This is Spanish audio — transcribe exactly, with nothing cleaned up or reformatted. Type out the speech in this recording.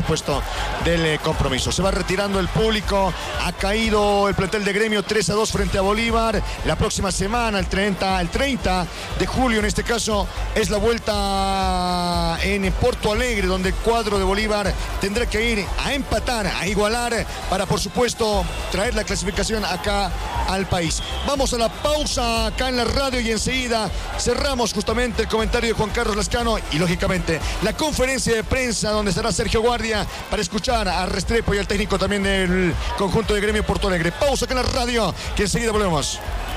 supuesto, del eh, compromiso. Se va retirando el público, ha caído el plantel de Gremio tres a dos frente a Bolívar. La próxima semana, el treinta, el treinta de julio, en este caso, es la vuelta en Porto Alegre, donde el cuadro de Bolívar tendrá que ir a empatar, a igualar, para, por supuesto, traer la clasificación acá al país. Vamos a la pausa acá en la radio y enseguida cerramos justamente el comentario de Juan Carlos Lascano y, lógicamente, la conferencia de prensa donde estará Sergio Guardia para escuchar a Restrepo y al técnico también del conjunto de Gremio Porto Alegre. Pausa acá en la radio, que enseguida volvemos.